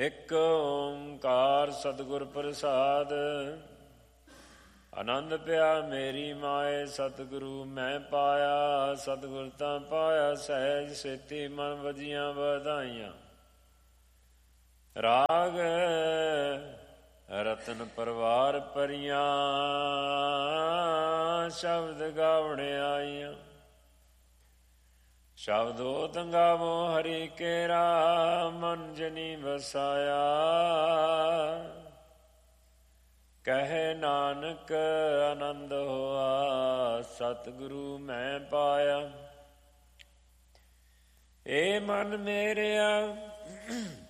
ਇਕ ਓੰਕਾਰ ਸਤਿਗੁਰ ਪ੍ਰਸਾਦ। ਆਨੰਦ ਪਿਆ ਮੇਰੀ ਮਾਏ ਸਤਿਗੁਰੂ ਮੈਂ ਪਾਇਆ। ਸਤਿਗੁਰ ਤਾਂ ਪਾਇਆ ਸਹਿਜ ਸੇਤੀ ਮਨ ਵਜੀਆਂ ਵਧਾਈਆਂ। ਰਾਗ ਰਤਨ ਪਰਵਾਰ ਪਰੀਆਂ ਸ਼ਬਦ ਗਾਵਣ ਆਈਆਂ। ਸ਼ਬਦੋ ਤੰਗਾਵੋ ਹਰੀ ਕੇਰਾ ਮਨ ਜਨੀ ਵਸਾਇਆ। ਕਹੇ ਨਾਨਕ ਆਨੰਦ ਹੋਆ ਸਤਿਗੁਰੂ ਮੈਂ ਪਾਇਆ। ਏ ਮਨ ਮੇਰਿਆ